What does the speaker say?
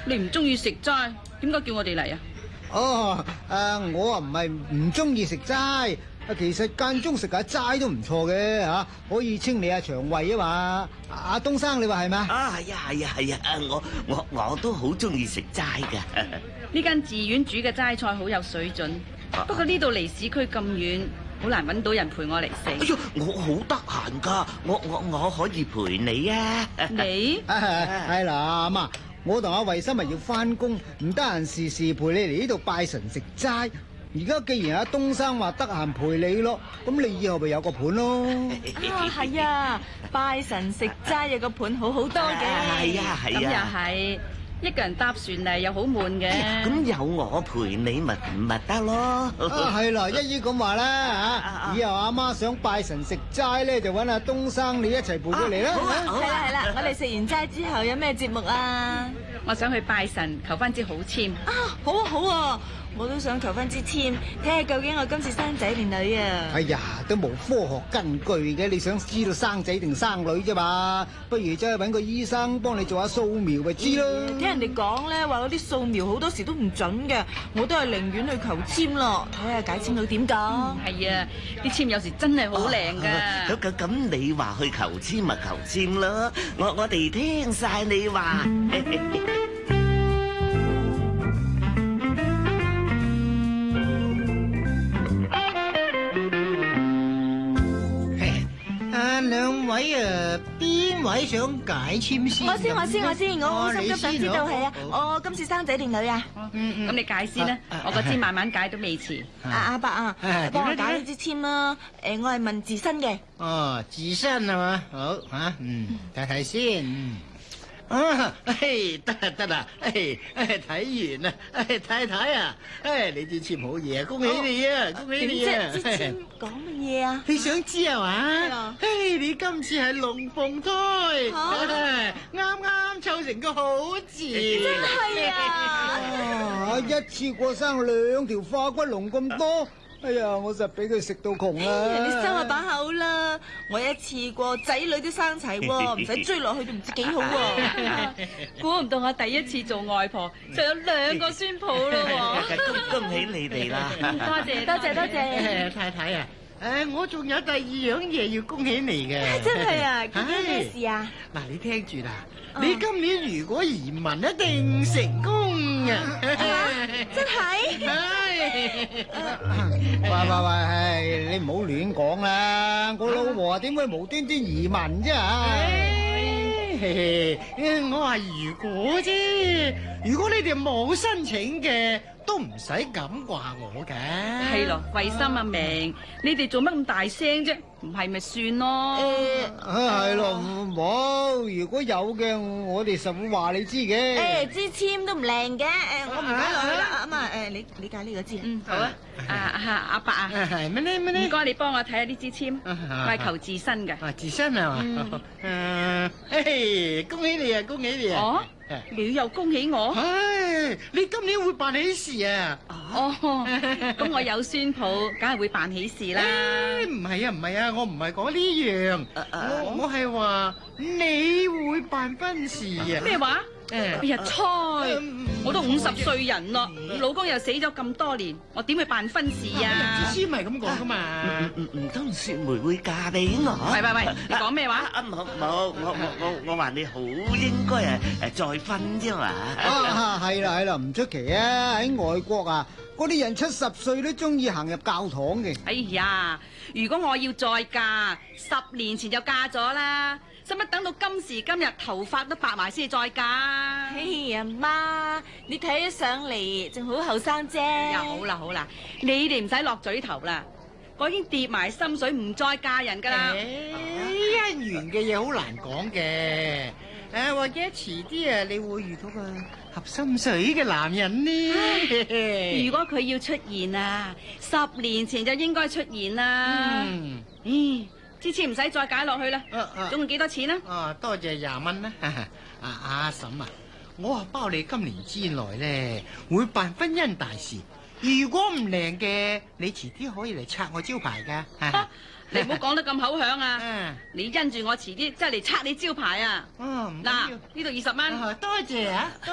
你唔中意食齋，點解叫我哋嚟啊？ 哦，我啊唔係唔中意食齋，其實間中食下齋都唔錯嘅嚇，可以清理下腸胃啊嘛。阿東生，你話係咪？ 係啊，我都好中意食齋㗎。 呢間寺院煮嘅齋菜好有水準，不過呢度離市區咁遠，好難揾到人陪我嚟食。 哎喲，我好得閒㗎，我可以陪你啊！ 你係啦，阿媽，我同阿慧心咪要翻工，唔得閒時時陪你嚟呢度拜神食齋。而家既然阿東生話得閒陪你咯，咁你以後咪有個伴咯。 係啊，拜神食齋有個伴好好多嘅。 係啊， 咁又係。一個人搭船嚟又好悶嘅， 咁有我陪你咪得咯。 係啦，一於咁話啦嚇，以後阿媽想拜神食齋咧，就揾阿東生你一齊陪佢嚟啦。 係啦，我哋食完齋之後有咩節目啊？ 我想去拜神求翻支好籤。 好啊，我都想求翻支籤，睇下究竟我今次生仔定女啊！ 哎呀，都冇科學根據嘅，你想知道生仔定生女啫嘛？不如走去揾個醫生幫你做下掃描咪知咯。 聽人哋講咧，話嗰啲掃描好多時都唔準嘅，我都係寧願去求籤咯，睇下解籤佬點講。 係啊，啲籤有時真係好靚噶。 咁你話去求籤咪求籤咯，我哋聽晒你話。 兩位邊位想解籤先？ 我先，我好心急想知道係啊，我今次生仔定女啊？ 咁你解先啦，我個籤慢慢解都未遲。 阿伯啊，幫我解呢支籤啦。我係問自身嘅。 哦，自身係嘛？好嚇，睇睇先。得啦，睇完啦，太太啊，你支籤好嘢，恭喜你啊，恭喜你啊！ 支籤講乜嘢啊？ 你想知係嘛？你今次係龍鳳胎，啱湊成個好字， 真係啊！ 一次過生2條化骨龍咁多。哎呀，我實俾佢食到窮啦！ 你收下把口啦，我一次過仔女都生齊喎，唔使追落去都唔知幾好喎。 估唔到我第一次做外婆就有2個孫抱咯喎！ 恭喜你哋啦！ 多謝。 太太啊！我仲有第2樣嘢要恭喜你嘅。 真係啊！見到咩事啊？嗱， 你聽住啦，你今年如果移民一定成功嘅。 真係？ 喂，你唔好亂講啦！我老婆點會無端端移民啫？ 我話如果啫，如果你哋冇申請嘅，都唔使咁話我嘅。 係咯，慧心阿明，你哋做乜咁大聲啫？唔係咪算咯？ 係咯，冇。如果有嘅，我哋實會話你知嘅。 支籤都唔靚嘅，我唔解落去啦。咁啊，你解呢個支。 好啊。阿伯啊， 係咩呢？ 唔該，你幫我睇下呢支籤，我係求自身嘅。 自身係嘛？恭喜你啊！恭喜你啊！ 哦，你又恭喜我？ 你今年會辦喜事啊！ 咁我有孫抱，梗係會辦喜事啦。 唔係啊，我唔係講呢樣，我係話你會辦婚事啊！ 咩話？哎呀，猜！我都50歲人咯，老公又死咗咁多年，我點會辦婚事啊？ 支籤係咁講噶嘛？ 唔通雪梅會嫁俾我？ 喂，你講咩話？ 冇，我話你好應該再婚啫嘛。 係啦，唔出奇啊！喺外國啊，嗰啲人70歲都中意行入教堂嘅。 哎呀，如果我要再嫁，10年前就嫁咗啦。使乜等到今時今日頭髮都白埋先至再嫁？ 哎呀媽，你睇起上嚟仲好後生啫。 呀好啦，你哋唔使落嘴頭啦，我已經跌埋心水，唔再嫁人噶啦。 姻緣嘅嘢好難講嘅，或者遲啲你會遇到個合心水嘅男人呢。 如果佢要出現啊，10年前就應該出現啦。支籤唔使再解落去啦，總共幾多錢啊？ 多謝20蚊啦。阿嬸啊，我話包你今年之內咧會辦婚姻大事，如果唔靚嘅，你遲啲可以嚟拆我招牌噶。 你唔好講得咁口響啊！你因住我遲啲真係嚟拆你招牌啊！嗱，呢度20蚊， 多謝啊！